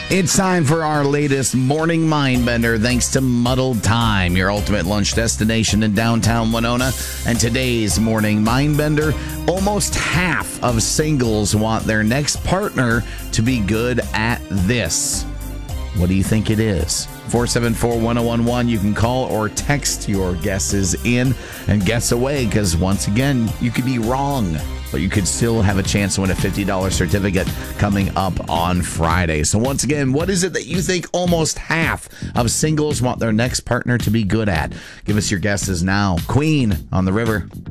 It's time for our latest morning Mindbender, thanks to Muddled Time, your ultimate lunch destination in downtown Winona. And today's morning Mindbender, almost half of singles want their next partner to be good at this. What do you think it is? 474-1011. You can call or text your guesses in and guess away, because once again, you could be wrong, but you could still have a chance to win a $50 certificate coming up on Friday. So once again, what is it that you think almost half of singles want their next partner to be good at? Give us your guesses now. Queen on the river.